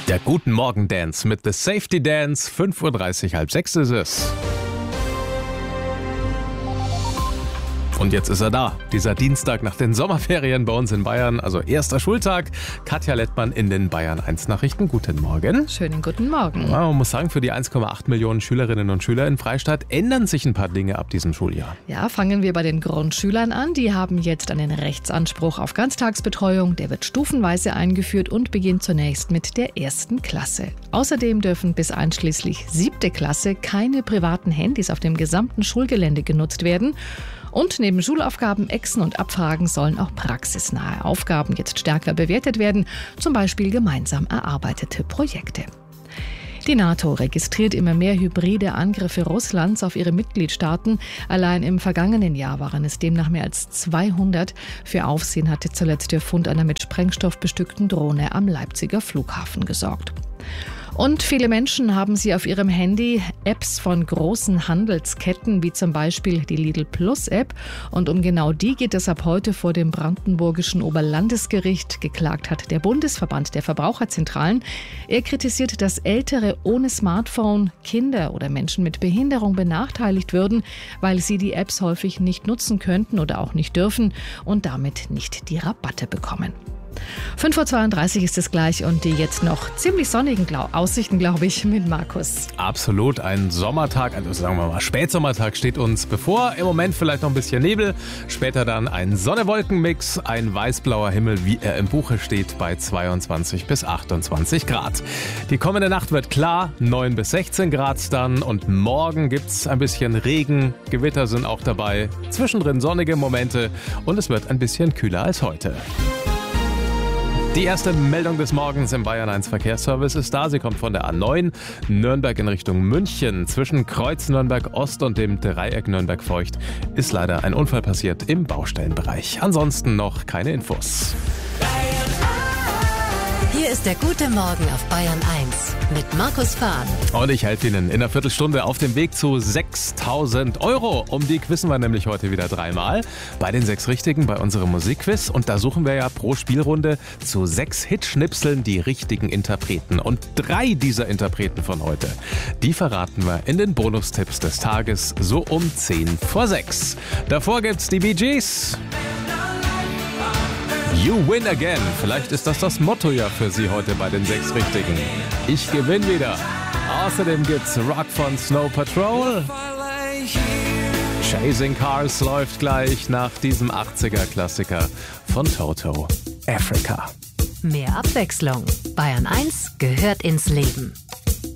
Der Guten Morgen Dance mit The Safety Dance. 5:30 Uhr, halb 6 ist es. Und jetzt ist er da, dieser Dienstag nach den Sommerferien bei uns in Bayern, also erster Schultag. Katja Lettmann in den Bayern 1 Nachrichten. Guten Morgen. Schönen guten Morgen. Ja, man muss sagen, für die 1,8 Millionen Schülerinnen und Schüler in Freistadt ändern sich ein paar Dinge ab diesem Schuljahr. Ja, fangen wir bei den Grundschülern an. Die haben jetzt einen Rechtsanspruch auf Ganztagsbetreuung. Der wird stufenweise eingeführt und beginnt zunächst mit der 1. Klasse. Außerdem dürfen bis einschließlich 7. Klasse keine privaten Handys auf dem gesamten Schulgelände genutzt werden. Und neben Schulaufgaben, Exen und Abfragen sollen auch praxisnahe Aufgaben jetzt stärker bewertet werden, zum Beispiel gemeinsam erarbeitete Projekte. Die NATO registriert immer mehr hybride Angriffe Russlands auf ihre Mitgliedstaaten. Allein im vergangenen Jahr waren es demnach mehr als 200. Für Aufsehen hatte zuletzt der Fund einer mit Sprengstoff bestückten Drohne am Leipziger Flughafen gesorgt. Und viele Menschen haben sie auf ihrem Handy Apps von großen Handelsketten, wie zum Beispiel die Lidl Plus App. Und um genau die geht es ab heute vor dem brandenburgischen Oberlandesgericht. Geklagt hat der Bundesverband der Verbraucherzentralen. Er kritisiert, dass Ältere ohne Smartphone, Kinder oder Menschen mit Behinderung benachteiligt würden, weil sie die Apps häufig nicht nutzen könnten oder auch nicht dürfen und damit nicht die Rabatte bekommen. 5:32 Uhr ist es gleich und die jetzt noch ziemlich sonnigen Aussichten, glaube ich, mit Markus. Absolut, ein Sommertag, also sagen wir mal Spätsommertag steht uns bevor. Im Moment vielleicht noch ein bisschen Nebel, später dann ein Sonne-Wolken-Mix, ein weiß-blauer Himmel, wie er im Buche steht, bei 22 bis 28 Grad. Die kommende Nacht wird klar, 9 bis 16 Grad dann und morgen gibt's ein bisschen Regen, Gewitter sind auch dabei, zwischendrin sonnige Momente und es wird ein bisschen kühler als heute. Die erste Meldung des Morgens im Bayern 1 Verkehrsservice ist da. Sie kommt von der A9 Nürnberg in Richtung München. Zwischen Kreuz Nürnberg Ost und dem Dreieck Nürnberg Feucht ist leider ein Unfall passiert im Baustellenbereich. Ansonsten noch keine Infos. Hier ist der Gute Morgen auf Bayern 1 mit Markus Fahn. Und ich helfe Ihnen in einer Viertelstunde auf dem Weg zu 6.000 Euro. Um die quizzen wir nämlich heute wieder 3-mal. Bei den 6 Richtigen bei unserem Musikquiz. Und da suchen wir ja pro Spielrunde zu 6 Hitschnipseln die richtigen Interpreten. Und 3 dieser Interpreten von heute, die verraten wir in den Bonustipps des Tages so um 5:50. Davor gibt's die Bee Gees. You win again. Vielleicht ist das Motto ja für Sie heute bei den 6 Richtigen. Ich gewinne wieder. Außerdem gibt's Rock von Snow Patrol. Chasing Cars läuft gleich nach diesem 80er-Klassiker von Toto. Africa. Mehr Abwechslung. Bayern 1 gehört ins Leben.